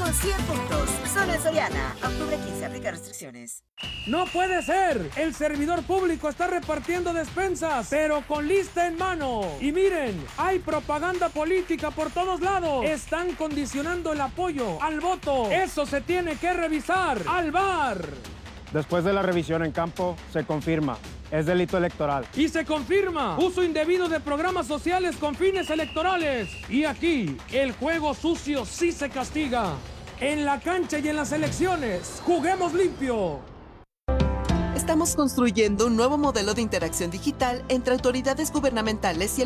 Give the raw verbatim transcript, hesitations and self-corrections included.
con cien puntos. Solo en Soriana. Octubre quince, aplica restricciones. ¡No puede ser! El servidor público está repartiendo despensas, pero con lista en mano. Y miren, hay propaganda política por todos lados. Están condicionando el apoyo al voto. Eso se tiene que revisar. ¡Al V A R! Después de la revisión en campo, se confirma. Es delito electoral. Y se confirma uso indebido de programas sociales con fines electorales. Y aquí, el juego sucio sí se castiga. En la cancha y en las elecciones, juguemos limpio. Estamos construyendo un nuevo modelo de interacción digital entre autoridades gubernamentales y el